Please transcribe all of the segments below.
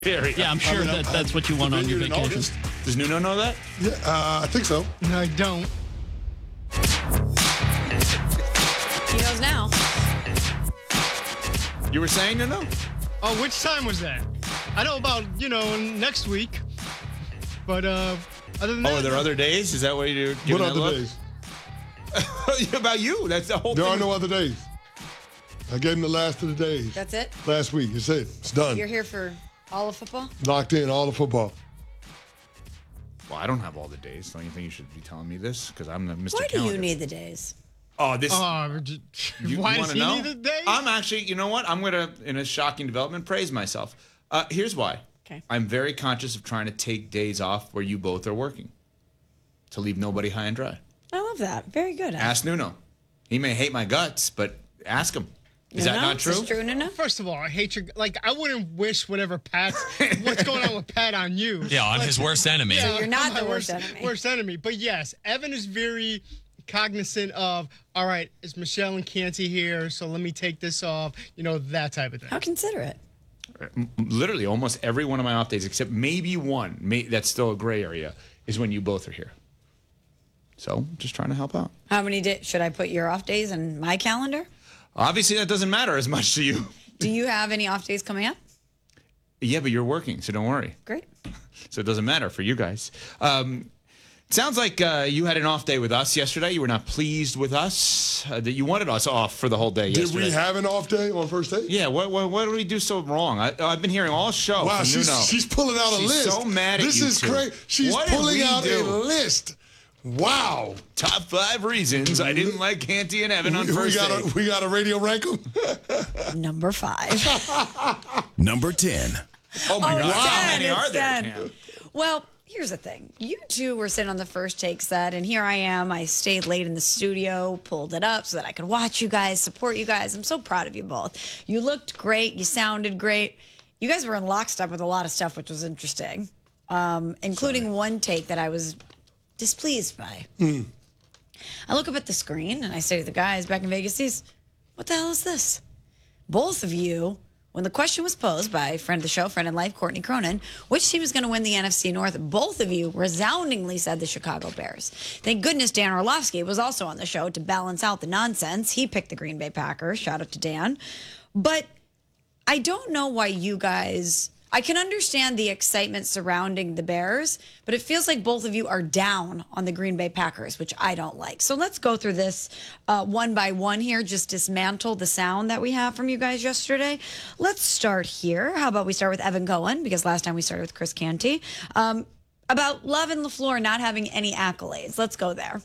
Yeah, I'm sure that's what you want on your vacation. Does Nuno know that? Yeah, I think so. No, I don't. He knows now. You were saying Nuno? Oh, which time was that? I know about, next week. But other than that. Oh, are there other days? Is that what you're giving What other days? About you. That's the whole There thing. are no other days. I gave him the last of the days. That's it? Last week. It's it. It's done. You're here for all of football? Locked in, all the football. Well, I don't have all the days. Don't you think you should be telling me this? Because I'm the Mr. Why do Calendar. you need the days? Oh, this. Why does wanna he know? need a day? I'm actually, you know what? I'm going to, in a shocking development, praise myself. Here's why. Okay. I'm very conscious of trying to take days off where you both are working to leave nobody high and dry. I love that. Very good. Ask Nuno. He may hate my guts, but ask him. Is that not true? Is this true, Nuno? First of all, I hate your. I wouldn't wish what's going on with Pat on you. Yeah, on his worst enemy. Yeah, You're not my the worst enemy. Worst enemy. But yes, Evan is very cognizant of, all right, it's Michelle and Canty here, so let me take this off, that type of thing. How considerate. Literally, almost every one of my off days, except maybe one, that's still a gray area, is when you both are here. So, just trying to help out. How many should I put your off days in my calendar? Obviously, that doesn't matter as much to you. Do you have any off days coming up? Yeah, but you're working, so don't worry. Great. So it doesn't matter for you guys. Sounds like you had an off day with us yesterday. You were not pleased with us, that you wanted us off for the whole day yesterday. Did we have an off day on first day? Yeah, what did we do so wrong? I've been hearing all show Wow, from she's Nuno. pulling out a list. She's so mad at this you is two. great. She's What did pulling we out do? a list. Wow. Top 5 reasons I didn't like Canty and Evan on first day. We got a radio rank 'em? Number 5. Number 10. Oh, my God. it's How 10, many it's are there, 10. Cam? Well, here's the thing. You two were sitting on the First Take set, and here I am. I stayed late in the studio, pulled it up so that I could watch you guys, support you guys. I'm so proud of you both. You looked great. You sounded great. You guys were in lockstep with a lot of stuff, which was interesting, including one take that I was displeased by. I look up at the screen, and I say to the guys back in Vegas, what the hell is this? Both of you, when the question was posed by friend of the show, friend in life, Courtney Cronin, which team is going to win the NFC North, both of you resoundingly said the Chicago Bears. Thank goodness Dan Orlovsky was also on the show to balance out the nonsense. He picked the Green Bay Packers. Shout out to Dan. But I don't know why you guys... I can understand the excitement surrounding the Bears, but it feels like both of you are down on the Green Bay Packers, which I don't like. So let's go through this one by one here, just dismantle the sound that we have from you guys yesterday. Let's start here. How about we start with Evan Cohen, because last time we started with Chris Canty. About Love and LaFleur not having any accolades. Let's go there.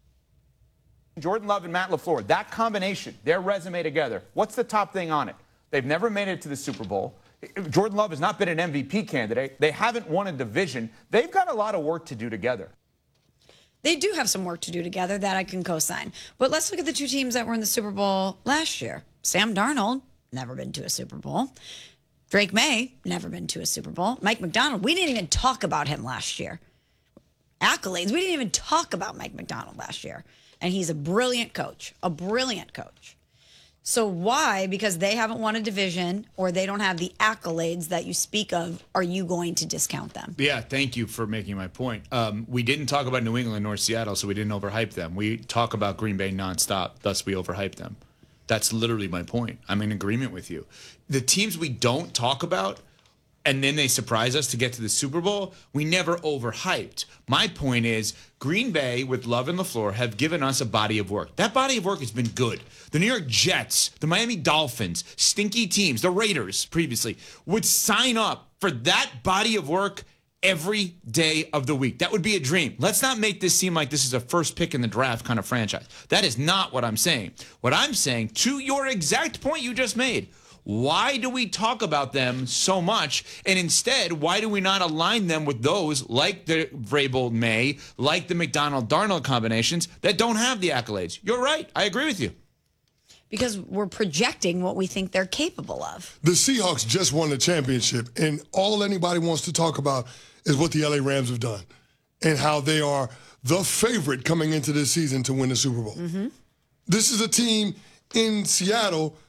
Jordan Love and Matt LaFleur, that combination, their resume together, what's the top thing on it? They've never made it to the Super Bowl. Jordan Love has not been an MVP candidate. They haven't won a division. They've got a lot of work to do together. They do have some work to do together that I can co-sign. But let's look at the two teams that were in the Super Bowl last year. Sam Darnold, never been to a Super Bowl. Drake May, never been to a Super Bowl. Mike McDonald, we didn't even talk about him last year. Accolades, we didn't even talk about Mike McDonald last year. And he's a brilliant coach, a brilliant coach. So why, because they haven't won a division or they don't have the accolades that you speak of, are you going to discount them? Yeah, thank you for making my point. We didn't talk about New England nor Seattle, so we didn't overhype them. We talk about Green Bay nonstop, thus we overhype them. That's literally my point. I'm in agreement with you. The teams we don't talk about, and then they surprise us to get to the Super Bowl, we never overhyped. My point is, Green Bay with Love and LaFleur have given us a body of work. That body of work has been good. The New York Jets, the Miami Dolphins, stinky teams, the Raiders previously, would sign up for that body of work every day of the week. That would be a dream. Let's not make this seem like this is a first pick in the draft kind of franchise. That is not what I'm saying. What I'm saying, to your exact point you just made, why do we talk about them so much? And instead, why do we not align them with those like the Vrabel May, like the McDonald-Darnold combinations that don't have the accolades? You're right. I agree with you. Because we're projecting what we think they're capable of. The Seahawks just won the championship, and all anybody wants to talk about is what the LA Rams have done and how they are the favorite coming into this season to win the Super Bowl. This is a team in Seattle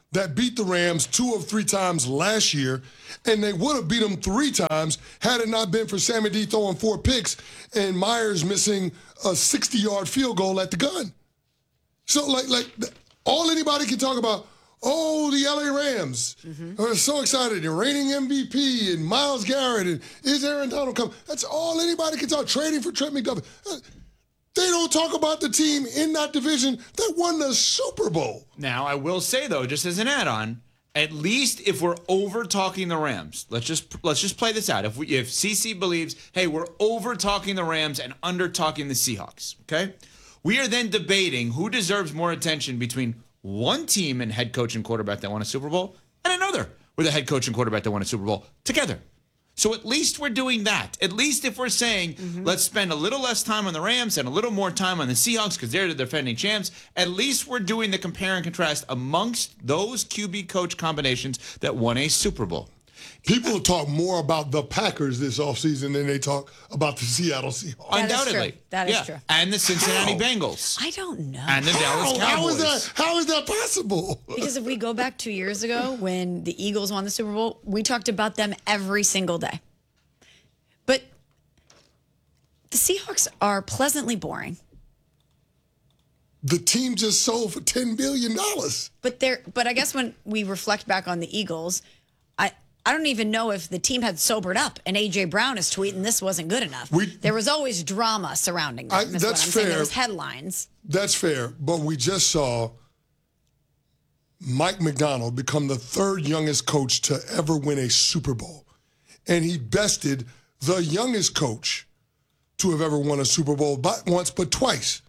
that beat the Rams 2 of 3 times last year, and they would have beat them 3 times had it not been for Sammy D throwing 4 picks and Myers missing a 60-yard field goal at the gun. So, like all anybody can talk about, oh, the LA Rams are so excited. The reigning MVP and Myles Garrett and is Aaron Donald coming? That's all anybody can talk. Trading for Trent McDuffie. They don't talk about the team in that division that won the Super Bowl. Now, I will say, though, just as an add-on, at least if we're over-talking the Rams, let's just play this out. If CC believes, hey, we're over-talking the Rams and under-talking the Seahawks, okay? We are then debating who deserves more attention between one team and head coach and quarterback that won a Super Bowl and another with a head coach and quarterback that won a Super Bowl together. So at least we're doing that. At least if we're saying, let's spend a little less time on the Rams and a little more time on the Seahawks because they're the defending champs, at least we're doing the compare and contrast amongst those QB coach combinations that won a Super Bowl. People talk more about the Packers this offseason than they talk about the Seattle Seahawks. That is Undoubtedly. true. That is true. And the Cincinnati Bengals. I don't know. And the Dallas Cowboys. How is that possible? Because if we go back 2 years ago when the Eagles won the Super Bowl, we talked about them every single day. But the Seahawks are pleasantly boring. The team just sold for $10 billion. But I guess when we reflect back on the Eagles, I don't even know if the team had sobered up, and A.J. Brown is tweeting this wasn't good enough. There was always drama surrounding them. That's what I'm fair. saying. There was headlines. That's fair, but we just saw Mike Macdonald become the 3rd youngest coach to ever win a Super Bowl, and he bested the youngest coach to have ever won a Super Bowl, not once but twice.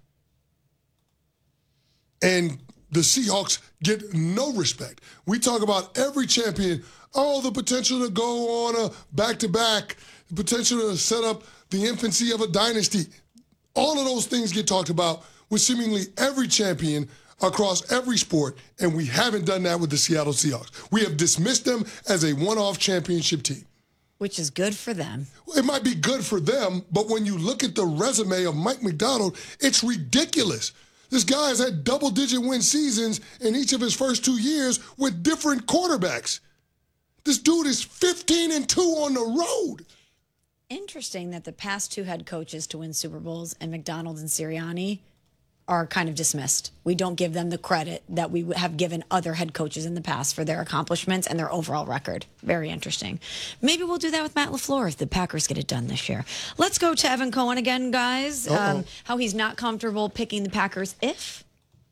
And the Seahawks get no respect. We talk about every champion, the potential to go on a back-to-back, the potential to set up the infancy of a dynasty. All of those things get talked about with seemingly every champion across every sport, and we haven't done that with the Seattle Seahawks. We have dismissed them as a one-off championship team. Which is good for them. It might be good for them, but when you look at the resume of Mike Macdonald, it's ridiculous. This guy has had double-digit win seasons in each of his first 2 years with different quarterbacks. This dude is 15-2 on the road. Interesting that the past 2 head coaches to win Super Bowls, and McDonald and Sirianni, are kind of dismissed. We don't give them the credit that we have given other head coaches in the past for their accomplishments and their overall record. Very interesting. Maybe we'll do that with Matt LaFleur if the Packers get it done this year. Let's go to Evan Cohen again, guys. How he's not comfortable picking the Packers if...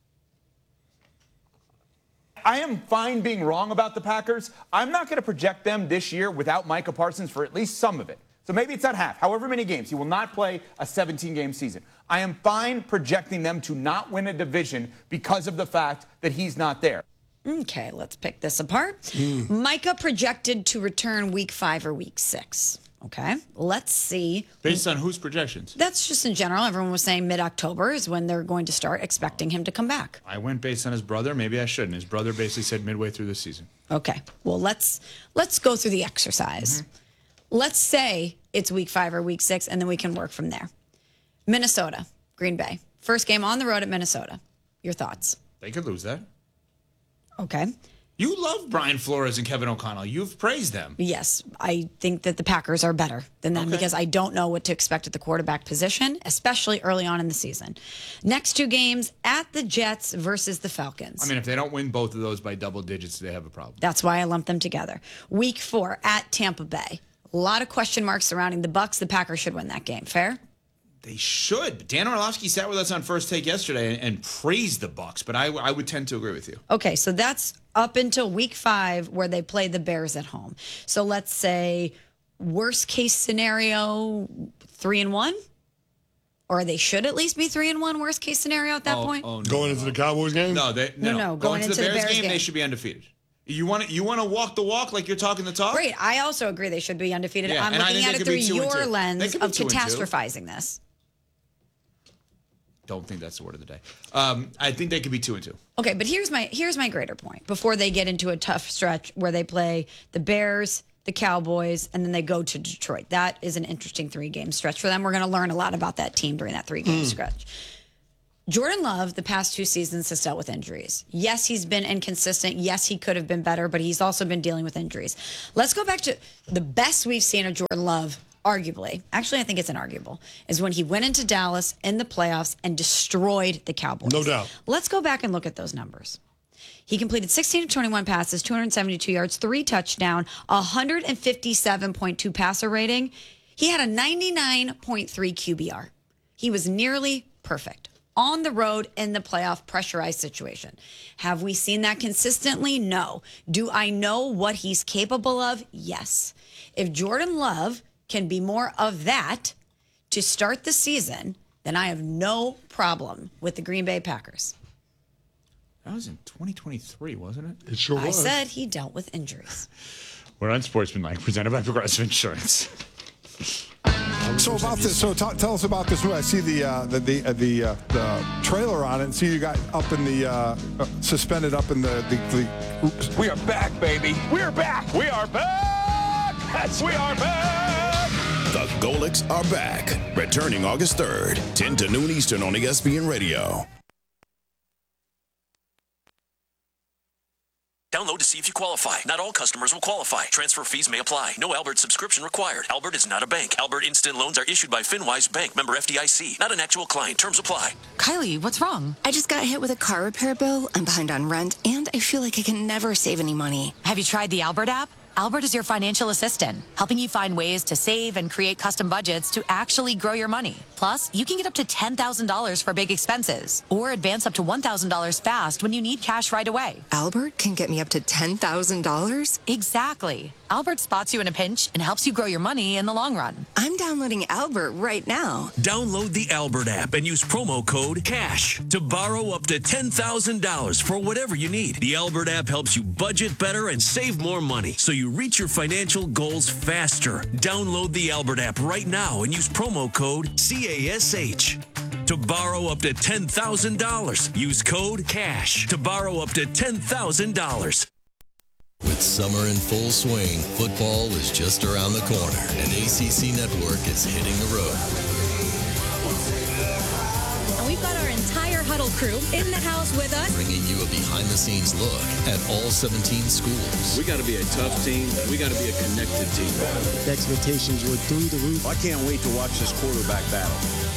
I am fine being wrong about the Packers. I'm not going to project them this year without Micah Parsons for at least some of it. So maybe it's not half. However many games. He will not play a 17-game season. I am fine projecting them to not win a division because of the fact that he's not there. Okay, let's pick this apart. Micah projected to return week 5 or week 6. Okay, let's see. Based on whose projections? That's just in general. Everyone was saying mid-October is when they're going to start expecting him to come back. I went based on his brother. Maybe I shouldn't. His brother basically said midway through the season. Okay, well, let's go through the exercise. Let's say it's week 5 or week 6, and then we can work from there. Minnesota, Green Bay. First game on the road at Minnesota. Your thoughts? They could lose that. Okay. You love Brian Flores and Kevin O'Connell. You've praised them. Yes, I think that the Packers are better than them because I don't know what to expect at the quarterback position, especially early on in the season. Next 2 games at the Jets versus the Falcons. I mean, if they don't win both of those by double digits, they have a problem. That's why I lumped them together. Week 4 at Tampa Bay. A lot of question marks surrounding the Bucs. The Packers should win that game. Fair? They should. But Dan Orlovsky sat with us on First Take yesterday and praised the Bucs, but I would tend to agree with you. Okay, so that's up until week 5 where they play the Bears at home. So let's say worst case scenario 3-1? Or they should at least be 3-1 worst case scenario at that point? No. Going into the Cowboys game? No, going into the Bears game, game. they should be undefeated. You want to walk the walk like you're talking the talk? Great. I also agree they should be undefeated. Yeah, I'm and I looking think at they it could through be 2 and 2. your lens They of could be 2 and 2. catastrophizing this. Don't think that's the word of the day. I think they could be 2 and 2. Okay, but here's my greater point. Before they get into a tough stretch where they play the Bears, the Cowboys, and then they go to Detroit. That is an interesting 3-game stretch for them. We're going to learn a lot about that team during that 3-game stretch. Jordan Love, the past 2 seasons, has dealt with injuries. Yes, he's been inconsistent. Yes, he could have been better, but he's also been dealing with injuries. Let's go back to the best we've seen of Jordan Love, arguably. Actually, I think it's inarguable, is when he went into Dallas in the playoffs and destroyed the Cowboys. No doubt. Let's go back and look at those numbers. He completed 16 of 21 passes, 272 yards, 3 touchdowns, 157.2 passer rating. He had a 99.3 QBR. He was nearly perfect. On the road in the playoff pressurized situation. Have we seen that consistently? No. Do I know what he's capable of? Yes. If Jordan Love can be more of that to start the season, then I have no problem with the Green Bay Packers. That was in 2023, wasn't it? It sure I was. said he dealt with injuries. We're Unsportsmanlike, presented by Progressive Insurance. So about this, tell us about this movie. I see the trailer on it, and see you got up in the suspended up in the. Oops. We are back, baby. We are back. We are back. Yes, we are back. The Golics are back. Returning August 3rd, 10 to noon Eastern on ESPN Radio. Download to see if you qualify. Not all customers will qualify. Transfer fees may apply. No Albert subscription required. Albert is not a bank. Albert Instant Loans are issued by FinWise Bank, member FDIC. Not an actual client. Terms apply. Kylie, what's wrong? I just got hit with a car repair bill. I'm behind on rent, and I feel like I can never save any money. Have you tried the Albert app? Albert is your financial assistant, helping you find ways to save and create custom budgets to actually grow your money. Plus, you can get up to $10,000 for big expenses or advance up to $1,000 fast when you need cash right away. Albert can get me up to $10,000? Exactly. Albert spots you in a pinch and helps you grow your money in the long run. I'm downloading Albert right now. Download the Albert app and use promo code CASH to borrow up to $10,000 for whatever you need. The Albert app helps you budget better and save more money so you reach your financial goals faster. Download the Albert app right now and use promo code CASH to borrow up to $10,000. Use code CASH to borrow up to $10,000. With summer in full swing, football is just around the corner, and ACC Network is hitting the road. And we've got our entire Huddle crew in the house with us, Bringing you a behind-the-scenes look at all 17 schools. We got to be a tough team. We got to be a connected team. The expectations were through the roof. I can't wait to watch this quarterback battle.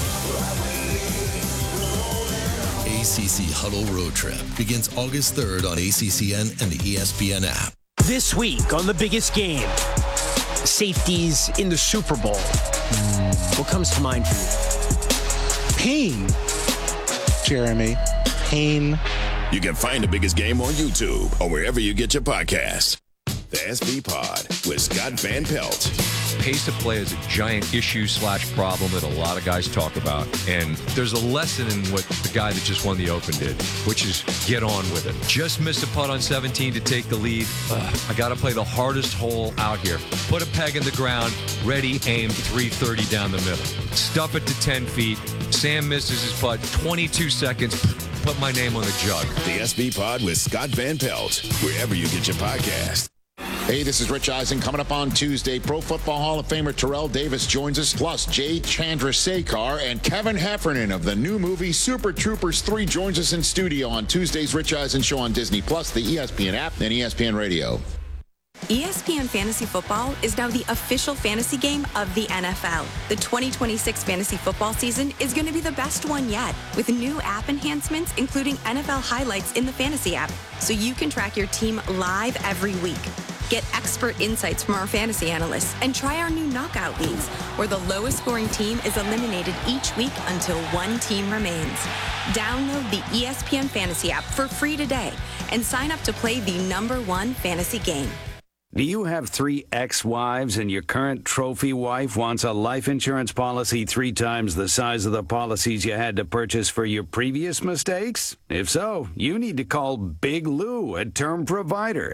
ACC Huddle Road Trip begins August 3rd on ACCN and the ESPN app. This week on the biggest game, safeties in the Super Bowl. What comes to mind for you? Pain. Jeremy. Pain. You can find the biggest game on YouTube or wherever you get your podcasts. The SB Pod with Scott Van Pelt. Pace of play is a giant issue/problem that a lot of guys talk about. And there's a lesson in what the guy that just won the Open did, which is get on with it. Just missed a putt on 17 to take the lead. I got to play the hardest hole out here. Put a peg in the ground, ready, aim, 330 down the middle. Stuff it to 10 feet. Sam misses his putt, 22 seconds. Put my name on the jug. The SB Pod with Scott Van Pelt, wherever you get your podcast. Hey, this is Rich Eisen. Coming up on Tuesday, Pro Football Hall of Famer Terrell Davis joins us, plus Jay Chandrasekhar and Kevin Heffernan of the new movie Super Troopers 3 joins us in studio on Tuesday's Rich Eisen Show on Disney+, the ESPN app, and ESPN Radio. ESPN Fantasy Football is now the official fantasy game of the NFL. The 2026 fantasy football season is going to be the best one yet, with new app enhancements, including NFL highlights in the fantasy app, so you can track your team live every week. Get expert insights from our fantasy analysts and try our new knockout leagues, where the lowest scoring team is eliminated each week until one team remains. Download the ESPN Fantasy app for free today and sign up to play the #1 fantasy game. Do you have 3 ex-wives and your current trophy wife wants a life insurance policy 3 times the size of the policies you had to purchase for your previous mistakes? If so, you need to call Big Lou at Term Provider,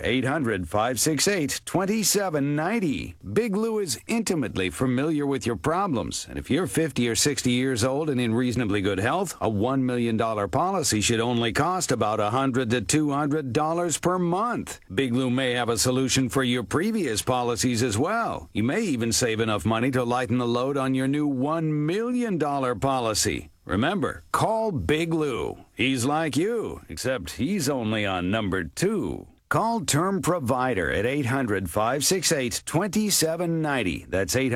800-568-2790. Big Lou is intimately familiar with your problems, and if you're 50 or 60 years old and in reasonably good health, a $1 million policy should only cost about $100 to $200 per month. Big Lou may have a solution for your previous policies as well. You may even save enough money to lighten the load on your new $1 million policy. Remember, call Big Lou. He's like you, except he's only on number 2. Call Term Provider at 800-568-2790. That's 800.